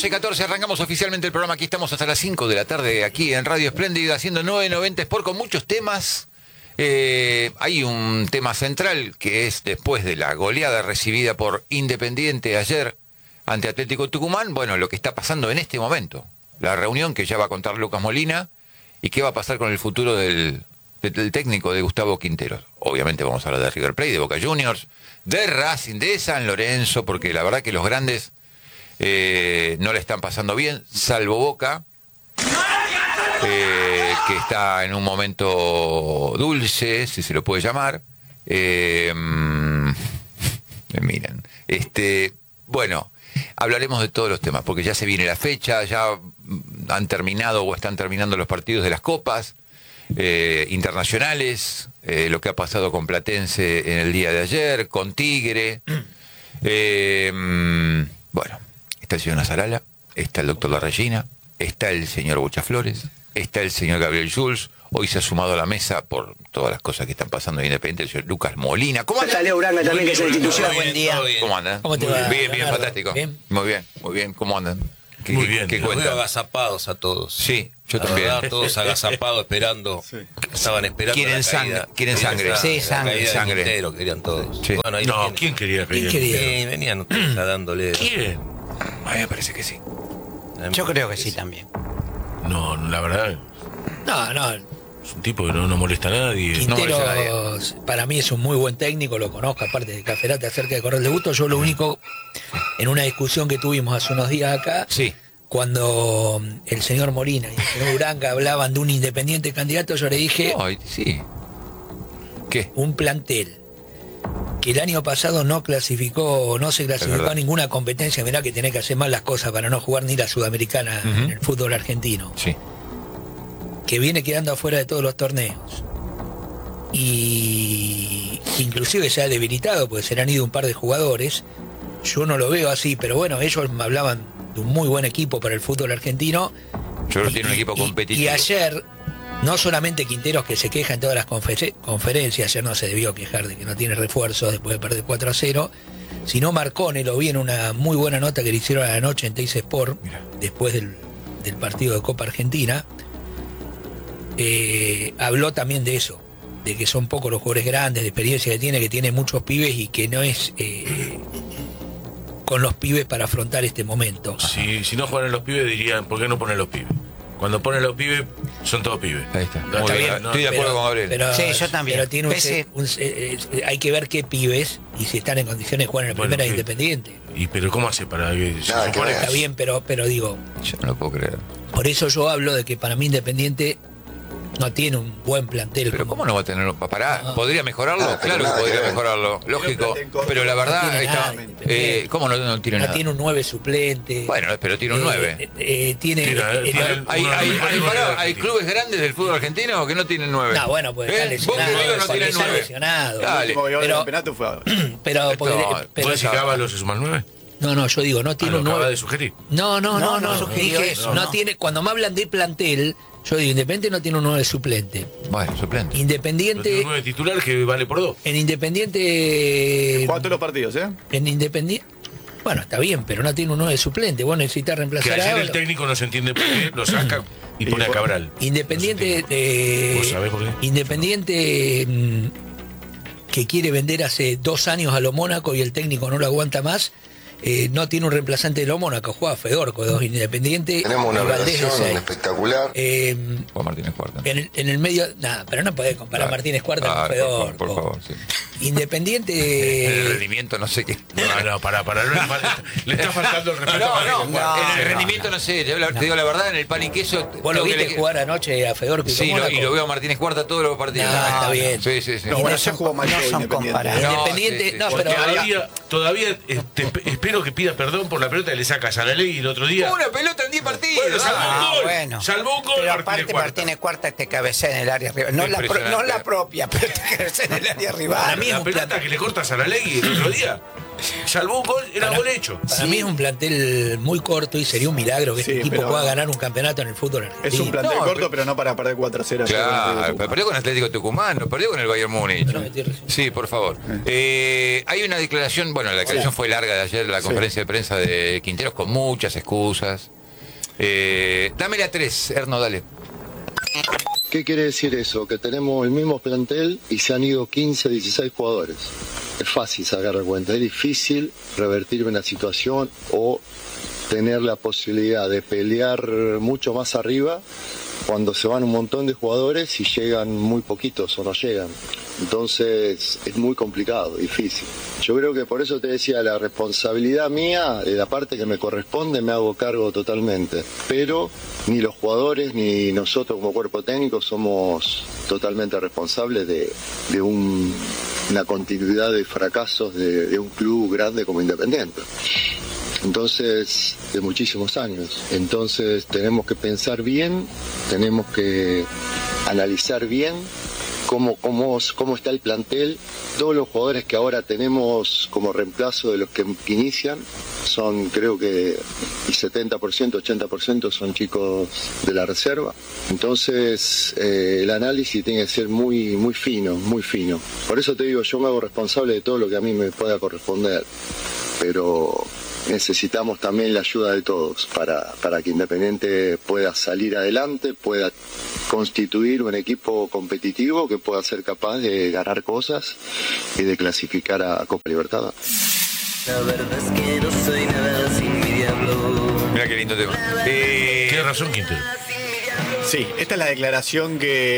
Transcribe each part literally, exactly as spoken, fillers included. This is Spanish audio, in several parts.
doce catorce arrancamos oficialmente el programa. Aquí estamos hasta las cinco de la tarde, aquí en Radio Espléndida, haciendo nueve noventa Sport con muchos temas. Eh, hay un tema central que es después de la goleada recibida por Independiente ayer ante Atlético Tucumán. Bueno, lo que está pasando en este momento. La reunión que ya va a contar Lucas Molina y qué va a pasar con el futuro del, del técnico de Gustavo Quinteros. Obviamente vamos a hablar de River Plate, de Boca Juniors, de Racing, de San Lorenzo, porque la verdad que los grandes eh, no le están pasando bien, salvo Boca, eh, que está en un momento dulce, si se lo puede llamar. Eh, miren, este, bueno, hablaremos de todos los temas, porque ya se viene la fecha, ya han terminado o están terminando los partidos de las copas eh, internacionales, eh, lo que ha pasado con Platense en el día de ayer, con Tigre. Eh, bueno, está el señor Nazarala, está el doctor Larrellina, está el señor Bocha Flores, está el señor Gabriel Jules. Hoy se ha sumado a la mesa por todas las cosas que están pasando en Independiente el señor Lucas Molina. ¿Cómo anda? Está Leo Uranga también, que es la institución. Buen día. ¿Cómo andan? ¿Cómo te va, Bien, bien, Leonardo? fantástico. ¿Bien? Muy bien, muy bien. ¿Cómo andan? ¿Qué, Muy qué- bien. ¿Qué Los Los veo cuentan? agazapados a todos. Sí, yo La también. verdad, todos agazapados esperando. Estaban esperando. Quieren la sangre, caída. quieren sangre. la- Sí, la sangre, caída de sangre. Quintero, querían todos. Sí. Bueno, ahí No, tienen. ¿quién quería ¿Quién que quería? Sí, venían ustedes a dándole. ¿Quién? A mí me parece que sí. Yo creo que sí también. No, la verdad, No, no, es un tipo que no, no molesta a nadie. No Quintero molesta a nadie. para mí es un muy buen técnico, lo conozco, aparte de Caferate acerca de correr de gusto. Yo lo único, en una discusión que tuvimos hace unos días acá, Sí. cuando el señor Molina y el señor Uranga hablaban de un Independiente candidato, yo le dije, Ay, sí. ¿Qué? un plantel que el año pasado no clasificó, no se clasificó verdad. a ninguna competencia, mirá que tenés que hacer mal las cosas para no jugar ni la Sudamericana Ujú. en el fútbol argentino, Sí. que viene quedando afuera de todos los torneos y inclusive se ha debilitado porque se le han ido un par de jugadores. Yo no lo veo así, pero bueno, ellos me hablaban de un muy buen equipo para el fútbol argentino. Yo creo que Y- tiene un equipo y- competitivo. Y ayer, no solamente Quinteros, que se queja en todas las confer- conferencias, ayer no se debió quejar de que no tiene refuerzos después de perder cuatro a cero, sino Marcone, lo vi en una muy buena nota que le hicieron a la noche en Teis Sport, Mira. después del, del partido de Copa Argentina. Eh, habló también de eso, de que son pocos los jugadores grandes, de experiencia que tiene, que tiene muchos pibes y que no es eh, con los pibes para afrontar este momento. Si, si no jugaran los pibes, dirían, ¿por qué no ponen los pibes? Cuando ponen los pibes, son todos pibes. Ahí está. No, Muy está bien. bien, no, Estoy de acuerdo con Gabriel. pero- Sí, yo también. Pero tiene un, Pese- un- eh, eh, hay que ver qué pibes y si están en condiciones de jugar en la Bueno, primera sí. Independiente. ¿Y pero cómo hace para que se Nada, supone que Está bien, pero, pero digo, Yo no lo puedo creer. por eso yo hablo de que para mí Independiente no tiene un buen plantel. Pero como- ¿cómo no va a tener? ¿Para? No. ¿Podría mejorarlo? Ah, pero Claro que nada podría que ver. mejorarlo. Lógico. Pero la No verdad, tiene ahí está. nada, Eh, ¿Cómo no, no tiene no nada? tiene un nueve suplente. Bueno, pero tiene un Eh, nueve. eh, eh, tiene, Tira, eh, tira. no- Hay, Uno de hay, los hay, mejores pará, jugadores hay argentinos. clubes grandes del fútbol argentino que no tienen nueve. no, bueno, pues ¿Eh? está Boca y lesionado. River no porque tienen está nueve. lesionado. Dale. Como que Pero- el campeonato fue ahora. Pero, porque- No, pero- ¿Puede decir que Ábalos se suma al nueve? no, no, yo digo, no Ah, tiene lo un acaba nueve. de sugerir. No, no, no, No, no. no sugirió Dije, eso, no no. tiene, cuando me hablan de plantel, yo digo, Independiente no tiene un nueve suplente. Bueno, suplente. Pero tiene Independiente, un nueve titular que vale por dos. en Independiente, Jugó todos los partidos, ¿eh? en Independiente, bueno, está bien, pero no tiene un nueve suplente. Vos necesitas Que reemplazar a ayer el Ábalos. técnico no se entiende por qué, lo saca y pone a Cabral. Independiente, No se eh, ¿Vos sabés por qué? Independiente mm, que quiere vender hace dos años a lo Mónaco y el técnico no lo aguanta más. Eh, no tiene un reemplazante de lo Mónaco, juega Fedorco, dos Independiente. Tenemos una y Valdés de relación seis. espectacular. Eh, Juan Martínez Cuarta. en, el, en el medio, nada, pero no podés comparar Claro. Martínez Cuarta Ah, con por Fedorco. favor, por favor, sí. El Independiente. rendimiento no sé qué. No, no, para, para, no le, falta- le está faltando el respeto No, a no, Martínez Cuarta. en el rendimiento no sé, te, hablo- te digo la verdad, en el pan y queso. Vos lo tengo que viste elegir- jugar anoche a Fedorco y Sí, con lo- y Mónaco. lo veo a Martínez Cuarta todos los partidos. No, está bien. Sí, sí, sí. No, Y bueno, no ya son- jugó más no que son Independiente. comparables. No, Independiente, sí, sí, no, sí. pero Todavía, todavía este, esp- espero que pida perdón por la pelota que le sacas a la ley el otro día. Una pelota en diez partidos. Bueno, salvó Ah, un gol. bueno. Salvó un gol Pero Martínez aparte Cuarta. Martínez Cuarta te cabecea en el área rival. No, la, pro- Impresionante. no la propia, pero te cabecea en el área rival. Para mí es La un pelota plan- que le cortas a la ley el otro día. salvó un gol, era Para- gol hecho. Para mí es un plantel muy corto y sería un milagro que Sí, este equipo pero- pueda ganar un campeonato en el fútbol argentino. Es un plantel No, corto, pero- pero no para perder cuatro a cero. Claro, pero perdió con Atlético Tucumán, no perdió con el Bayern Múnich. No, metí recién. Sí, por favor. Eh, hay una declaración, bueno, la declaración fue larga de ayer, la conferencia de prensa de Quinteros con muchas excusas. Eh, dame la tres, Erno, dale. ¿Qué quiere decir eso? Que tenemos el mismo plantel y se han ido quince, dieciséis jugadores. Es fácil sacar la cuenta, es difícil revertir una situación o tener la posibilidad de pelear mucho más arriba cuando se van un montón de jugadores y llegan muy poquitos o no llegan. Entonces es muy complicado, difícil. Yo creo que por eso te decía, la responsabilidad mía, de la parte que me corresponde, me hago cargo totalmente. Pero ni los jugadores ni nosotros como cuerpo técnico somos totalmente responsables de, de un- una continuidad de fracasos de, de un club grande como Independiente. Entonces, de muchísimos años. Entonces tenemos que pensar bien, tenemos que analizar bien cómo, cómo, cómo está el plantel. Todos los jugadores que ahora tenemos como reemplazo de los que, que inician son, creo que el setenta por ciento, ochenta por ciento son chicos de la reserva. Entonces, eh, el análisis tiene que ser muy, muy fino, muy fino. Por eso te digo, yo me hago responsable de todo lo que a mí me pueda corresponder. Pero necesitamos también la ayuda de todos para, para que Independiente pueda salir adelante, pueda constituir un equipo competitivo que pueda ser capaz de ganar cosas y de clasificar a Copa Libertadores. La verdad es que no soy nada sin mi diablo. Mira qué lindo tema. Eh, Tiene razón, Quintero. Sí, esta es la declaración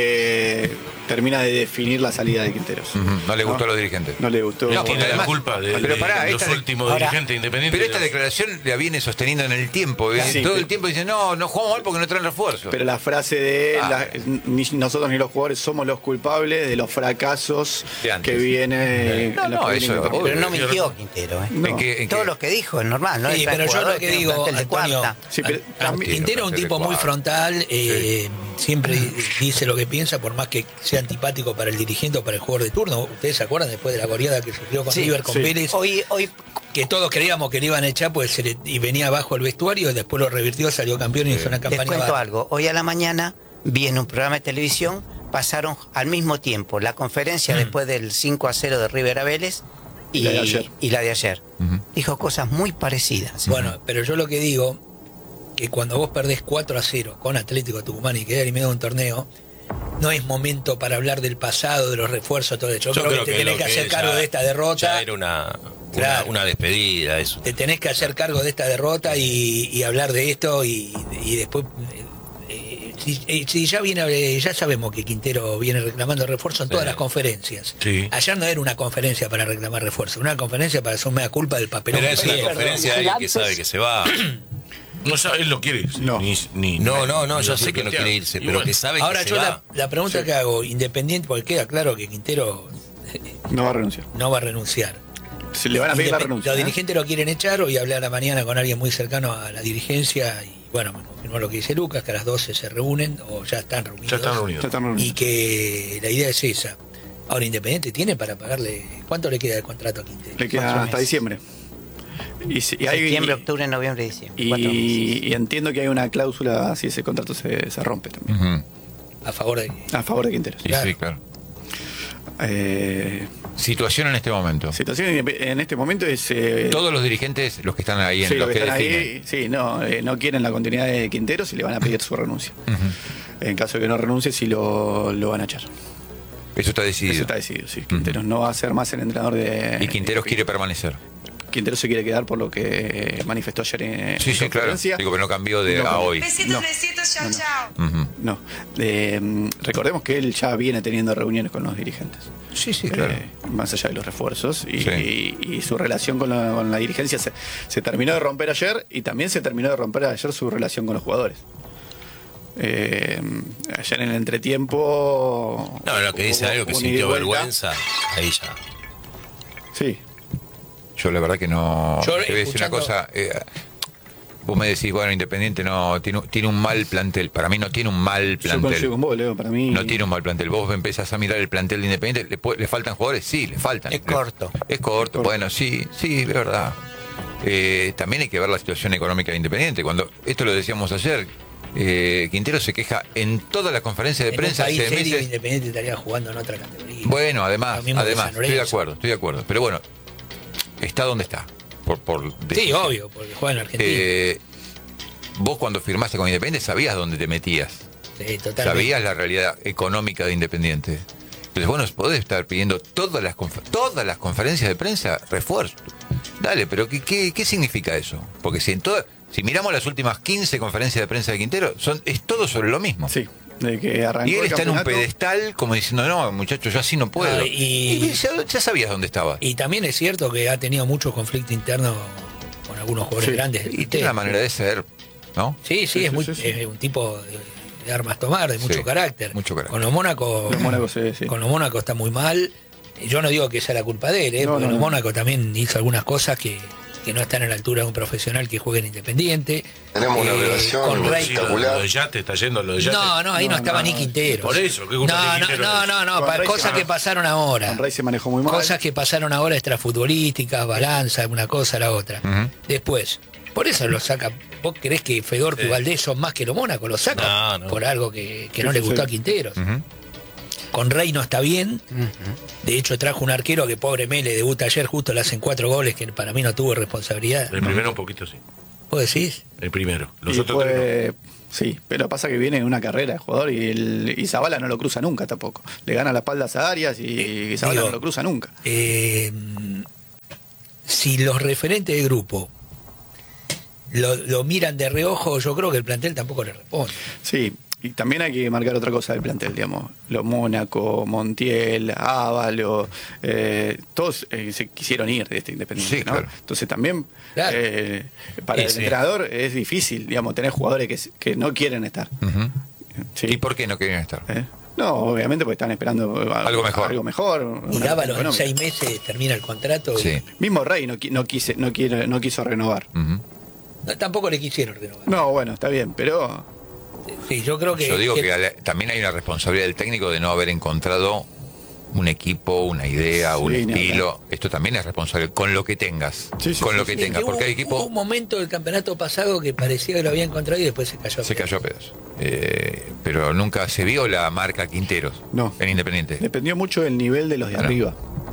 que termina de definir la salida de Quinteros. ujú, no le gustó ¿No? a los dirigentes. No le gustó. No, Tiene además- la culpa de, pero de pará, los esta- últimos ahora- dirigentes independientes. Pero esta declaración la viene sosteniendo en el tiempo. ¿ves? Sí, Todo pero- el tiempo dice, no, no jugamos mal porque no traen refuerzo. Pero la frase de Ah. la- ni nosotros ni los jugadores somos los culpables de los fracasos De antes. que viene. No, en los no, que eso, viene obvio. Pero no mintió Quintero, ¿eh? No. ¿En qué- en Todo qué? lo que dijo es normal, ¿no? Sí, Trae pero yo lo jugadores, que trae un digo, plantel de Antonio, cuarta. Sí, pero a- a- también- Quintero es un tipo muy frontal, eh, siempre dice lo que piensa, por más que sea antipático para el dirigente o para el jugador de turno. Ustedes se acuerdan después de la goleada que sufrió con Sí, River con sí. Vélez, Hoy, hoy que todos creíamos que le iban a echar pues, se le- y venía abajo el vestuario, y después lo revirtió, salió campeón y hizo una les campaña. cuento bárbara. algo. Hoy a la mañana vi en un programa de televisión, pasaron al mismo tiempo la conferencia después del cinco a cero de River a Vélez y, Y la de ayer. y la de ayer. Ujú. Dijo cosas muy parecidas. Bueno, pero yo lo que digo, que cuando vos perdés cuatro a cero con Atlético Tucumán y quedás eliminado de un torneo, no es momento para hablar del pasado, de los refuerzos, todo eso. Yo, creo, que te tenés lo que hacer es cargo ya- de esta derrota. Ya era una, Claro. una, una despedida, eso. Te tenés que hacer cargo de esta derrota y, y hablar de esto y, y después eh, eh, si, eh, si ya viene eh, ya sabemos que Quintero viene reclamando refuerzo en todas Sí. las conferencias. Sí. Ayer no era una conferencia para reclamar refuerzo, una conferencia para hacer mea culpa del papelón. Pero que es una tiene. conferencia de alguien que sabe que se va. No sabe, él no quiere. No. Ni, ni- No, no, no, ni yo lo sé que no plantea. quiere irse, Y pero bueno, que sabe Ahora que yo se la, va. la pregunta que hago, independiente, porque queda claro que Quintero No va a renunciar. no va a renunciar. Se le van a pedir la Independ- renuncia. Los ¿eh? dirigentes lo quieren echar, hoy hablé a la mañana con alguien muy cercano a la dirigencia y bueno, me confirmó lo que dice Lucas, que a las doce se reúnen o ya están reunidos. Ya están reunidos. Ya están Y reunidos. que la idea es esa. Ahora, Independiente tiene para pagarle. ¿Cuánto le queda de contrato a Quintero? Le queda Cuatro hasta meses. diciembre. Y, si- y hay- Septiembre, octubre, noviembre, diciembre. Cuatro meses. y, y entiendo que hay una cláusula si ese contrato se, se rompe también. Ujú. A favor de. A favor de Quinteros. Sí, Claro. sí, claro. Eh, Situación en este momento. situación en en este momento es. eh, Todos los dirigentes, los que están ahí en sí, los los que, que están definen. ahí, sí, no, eh, no quieren la continuidad de Quinteros y le van a pedir su renuncia. En caso de que no renuncie, sí lo, lo van a echar. Eso está decidido. Eso está decidido, sí. Quinteros no va a ser más el entrenador de. Y Quinteros de- quiere permanecer. Quinteros se quiere quedar por lo que manifestó ayer en, Sí, en sí, claro. conferencia. Digo, pero no cambió de No a cambió. hoy. Besitos, No. besitos, chao, chao. Ujú. No. Eh, mm, recordemos que él ya viene teniendo reuniones con los dirigentes. Sí, sí, claro. Eh, más allá de los refuerzos. Y, Sí. y- y su relación con la, con la dirigencia se, se terminó de romper ayer y también se terminó de romper ayer su relación con los jugadores. Eh, ayer en el entretiempo. No, no, que dice hubo algo que un ida y sintió vuelta. vergüenza, ahí ya. Sí. Yo la verdad que no. Yo, te voy a decir una escuchando- cosa. eh, vos me decís, bueno, Independiente no tiene, tiene un mal plantel. Para mí no tiene un mal Yo coincido plantel. con vos, Leo, para mí... No tiene un mal plantel. Vos empezás a mirar el plantel de Independiente, ¿le, pu- le faltan jugadores? Sí, le faltan. Es corto. Es corto, bueno, sí, sí, es verdad. Eh, también hay que ver la situación económica de Independiente. Cuando esto lo decíamos ayer, eh, Quintero se queja en todas las conferencias de En prensa un país hace serio, meses. Independiente estaría jugando en otra categoría. Bueno, además, Lo mismo que además, San estoy de Lorenzo. acuerdo, estoy de acuerdo. Pero bueno, está donde está. Por, por Sí, decisión. obvio, porque juega en Argentina. Eh, vos cuando firmaste con Independiente sabías dónde te metías. Sí, totalmente. Sabías la realidad económica de Independiente. Entonces vos no podés estar pidiendo todas las, confer- todas las conferencias de prensa refuerzo. Dale, pero ¿qué, qué, qué significa eso? Porque si en toda, si miramos las últimas quince conferencias de prensa de Quintero, son, es todo sobre lo mismo. Sí, de que arrancó Y él el está en un campeonato. pedestal como diciendo, no, muchachos, yo así no puedo. No, y- Y ya, ya sabías dónde estaba. Y también es cierto que ha tenido mucho conflicto interno con algunos jugadores Sí. grandes. del Y plantel. tiene una manera de ser, ¿no? Sí, sí, Sí, es, sí, muy, sí, sí. es un tipo de, de armas tomar, de mucho Sí, carácter. mucho carácter. Con los Mónaco, Los Mónaco, sí, sí. con los Mónaco está muy mal. Yo no digo que sea la culpa de él, ¿eh? No, porque no, los no. Mónaco también hizo algunas cosas que, que no están a la altura de un profesional que juegue en Independiente. Tenemos una Eh, relación con Rey- Sí, lo, espectacular. lo de Yate está yendo, lo de Yate. No, no, ahí no, No, estaba no, ni Quintero. por eso, ¿qué culpa no, tiene no, Quintero no, de no, no, Con para Rey cosas se- que pasaron ahora. Con Rey se manejó muy mal. Cosas que pasaron ahora extrafutbolísticas, balanza, una cosa, la otra. Ujú. Después, por eso lo saca. ¿Vos creés que Fedorco y Sí. Valdés son más que los Mónaco? Lo saca No, no. por algo que, que Sí, no le sí, gustó sí. a Quinteros. Ujú. Con Rey no está bien. De hecho, trajo un arquero que pobre Mele debuta ayer, justo le hacen cuatro goles que para mí no tuvo responsabilidad. El primero un poquito sí. ¿Vos decís? El primero. Los Y otros tres no. después, sí, pero pasa que viene en una carrera de jugador y, el, y Zabala no lo cruza nunca tampoco. Le gana la espalda a Arias y Zabala digo, no lo cruza nunca. Eh, si los referentes de grupo lo, lo miran de reojo, yo creo que el plantel tampoco le responde. Sí, y también hay que marcar otra cosa del plantel, digamos. Los Mónaco, Montiel, Ávalo, eh, todos eh, se quisieron ir de este Independiente, Sí, ¿no? claro. Entonces también Claro. eh, para Sí, el sí. entrenador es difícil, digamos, tener jugadores que, que no quieren estar. Ujú. Sí. ¿Y por qué no querían estar? ¿Eh? No, obviamente porque están esperando Algo mejor. Algo mejor Y una Ábalos en económica. seis meses termina el contrato. y- Sí. Mismo Rey no, qui- no, quise, no, quiere, no quiso renovar. Ujú. No, tampoco le quisieron renovar. No, bueno, está bien, pero Sí, yo creo que. Yo digo que, ale- también hay una responsabilidad del técnico de no haber encontrado un equipo, una idea, un Sí, ni estilo. Esto también es responsable con lo que tengas, Sí, sí, con sí, lo que Sí, tengas, que porque hubo, hay hubo equipos un momento del campeonato pasado que parecía que lo había encontrado y después se cayó. se cayó a pedazos. Eh, pero nunca se vio la marca Quinteros No. en Independiente. dependió mucho del nivel de los de Claro. arriba.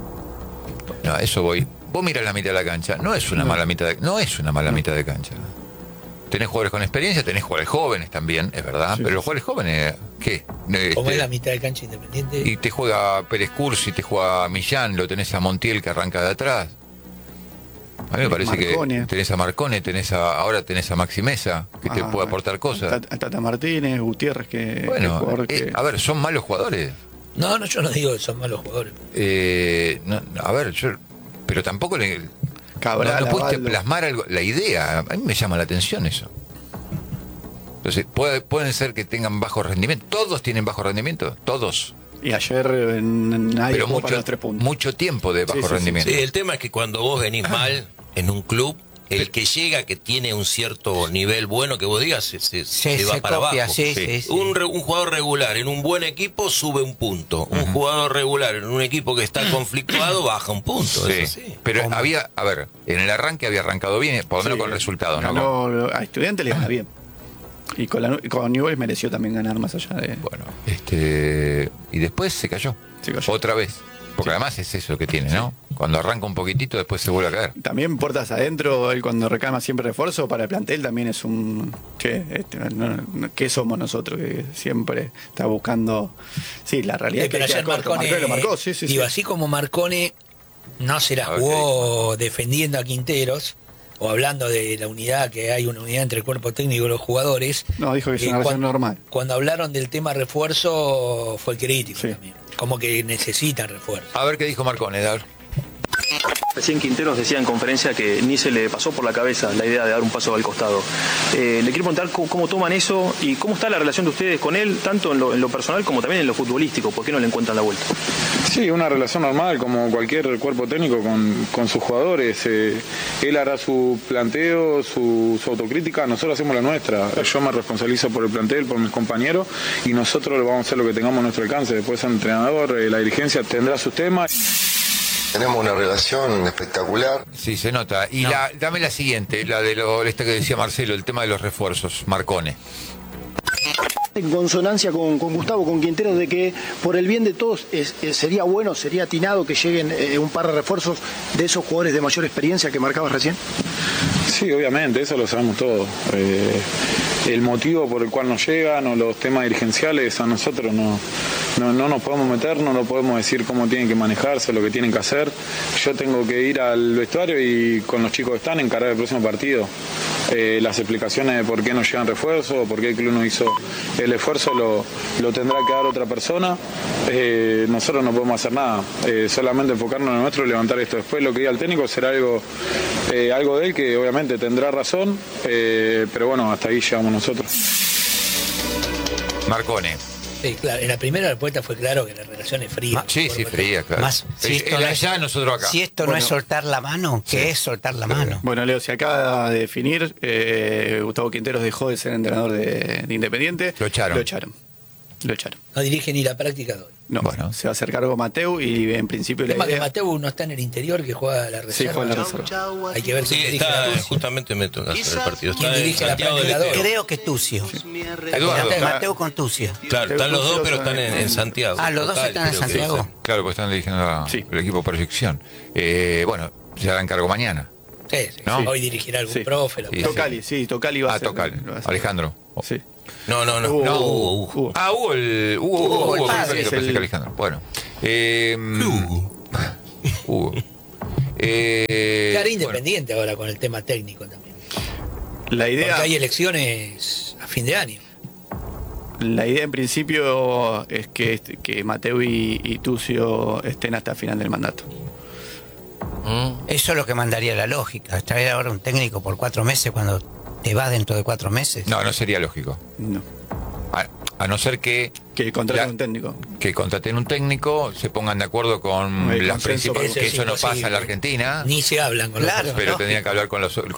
No, a eso voy. Vos mirás la mitad de la cancha, no es una No. mala mitad de, no es una mala mitad de cancha. Tenés jugadores con experiencia, tenés jugadores jóvenes también, es verdad, Sí, pero sí, los jugadores jóvenes, ¿qué? Como Este, es la mitad de cancha independiente. y te juega Pérez Cursi, te juega Millán, lo tenés a Montiel que arranca de atrás. A mí me parece Marcone. que tenés a Marcone, tenés a, ahora tenés a Maxi Mesa, que te Ah, puede aportar cosas. Tata, Tata Martínez, Gutiérrez, que que Bueno, jugador eh, que- a ver, son malos jugadores. No, no, yo no digo que son malos jugadores. Eh, no, a ver, yo, pero tampoco le, Cabral, no, no pudiste Abaldo. plasmar algo, la idea. A mí me llama la atención eso. Entonces, puede, pueden ser que tengan bajo rendimiento. Todos tienen bajo rendimiento, todos. Y ayer eh, nadie Pero jugó para mucho, los tres puntos. mucho tiempo de bajo Sí, sí, sí. rendimiento. Sí, el tema es que cuando vos venís mal en un club, el que llega, que tiene un cierto nivel bueno, que vos digas, se, se, Se, se va se para copia, abajo. sí, Sí. sí, sí. Un, re- un jugador regular en un buen equipo sube un punto. Un jugador regular en un equipo que está conflictuado baja un punto. Sí, Eso sí. pero ¿Cómo? había, a ver, en el arranque había arrancado bien, por lo menos Sí, con resultados, ¿no? Con- ganó- a Estudiantes le gana bien. Y con, la, con Newell's mereció también ganar más allá de. Bueno, este, y después se cayó. Se cayó. Otra vez. Porque además es eso que tiene, ¿no? Cuando arranca un poquitito, después se vuelve a caer. También puertas adentro, él cuando reclama siempre refuerzo para el plantel también es un. Che, este, no- no- ¿qué somos nosotros? Que siempre está buscando. Sí, la realidad Eh, es que pero queda ayer corto. Marcone, Marcone lo marcó, sí, sí, digo, sí. así como Marcone no se la A ver, jugó defendiendo a Quinteros o hablando de la unidad, que hay una unidad entre el cuerpo técnico y los jugadores. No, dijo que es eh, una relación cuan- normal. Cuando hablaron del tema refuerzo fue crítico Sí. también. Como que necesitan refuerzo. A ver qué dijo Marcone, a ver. Recién Quinteros decía en conferencia que ni se le pasó por la cabeza la idea de dar un paso al costado. Eh, le quiero preguntar cómo, cómo toman eso y cómo está la relación de ustedes con él, tanto en lo, en lo personal como también en lo futbolístico. ¿Por qué no le encuentran la vuelta? Sí, una relación normal, como cualquier cuerpo técnico con, con sus jugadores. Eh, él hará su planteo, su, su autocrítica, nosotros hacemos la nuestra. Yo me responsabilizo por el plantel, por mis compañeros, y nosotros vamos a hacer lo que tengamos a nuestro alcance. Después el entrenador, eh, la dirigencia tendrá sus temas. Tenemos una relación espectacular. Sí, se nota. Y No. la, dame la siguiente, la de lo, esta que decía Marcelo, el tema de los refuerzos, Marcone. En consonancia con, con Gustavo, con Quinteros, de que por el bien de todos es, es- sería bueno, sería atinado que lleguen eh, un par de refuerzos de esos jugadores de mayor experiencia que marcabas recién. Sí, obviamente, eso lo sabemos todos. Eh, el motivo por el cual nos llegan o los temas dirigenciales a nosotros no, no, no nos podemos meter, no nos podemos decir cómo tienen que manejarse, lo que tienen que hacer. Yo tengo que ir al vestuario y con los chicos que están encarar el próximo partido. Eh, las explicaciones de por qué no llegan refuerzos, por qué el club no hizo el esfuerzo, lo, lo tendrá que dar otra persona. Eh, nosotros no podemos hacer nada, eh, solamente enfocarnos en lo nuestro y levantar esto. Después lo que diga el técnico será algo, eh, algo de él que obviamente tendrá razón, eh, pero bueno, hasta ahí llegamos nosotros. Marcone. Sí, claro. En la primera respuesta fue claro que la relación es fría. Sí, sí, fría, claro. Más, si Él- esto él no es- allá, nosotros acá. Si esto no Bueno. es soltar la mano, ¿qué es soltar la mano? Bueno, Leo, se acaba de definir, eh, Gustavo Quinteros dejó de ser entrenador de, de Independiente. Lo echaron. Lo echaron. Lo echaron. No dirige ni la práctica de hoy. No, Bueno. se va a hacer cargo Mateu y en principio El la tema que idea... Mateu no está en el interior, que juega la Sí, reserva. juega en la reserva. Hay que ver Sí, quién dirige está, la Tucci. justamente me toca hacer el partido. ¿Quién Está en dirige la Santiago del práctica Estero. Creo que Tucio. Eduardo. Está- Mateo con Tucio. Claro, están los dos, pero están en, en Santiago. Ah, los dos Total, están en creo que Santiago. sí. Claro, pues están dirigiendo a- Sí. el equipo de proyección. Eh, bueno, se harán cargo mañana. Sí, sí, ¿No? sí. Hoy dirigirá algún Sí. profe. lo que Sí, sea. Tocali, sí, Tocali va a Ah, ser. Tocal. va a ser- Alejandro. Sí. No, no, no. Hugo, no, Hugo, Hugo, Hugo. Hugo. Ah, Hugo, el. Hugo, Hugo, Hugo, el Hugo, padre, pensé que- es pensé el- que Alejandro. Bueno. Eh, Hugo. Eh, Cara bueno, independiente ahora con el tema técnico también. La Porque idea, hay elecciones a fin de año. la idea en principio es que, que Mateu y, y Tucio estén hasta el final del mandato. Eso es lo que mandaría la lógica. Traer ahora un técnico por cuatro meses cuando te vas dentro de cuatro meses. No, no sería lógico. No. A, a no ser que, Que contraten La- un técnico. que contraten un técnico, se pongan de acuerdo con El las consenso principales, para- que Eso eso es no pasa en la imposible. Argentina, Ni se hablan con los Claro. pero no. tendrían que hablar con los,